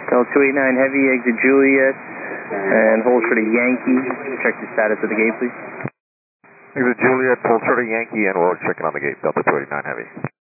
Delta 289 Heavy, exit Juliet, and hold for the Yankee. Check the status of the gate, please. Exit Juliet, hold for the Yankee, and we're checking on the gate, Delta 289 Heavy.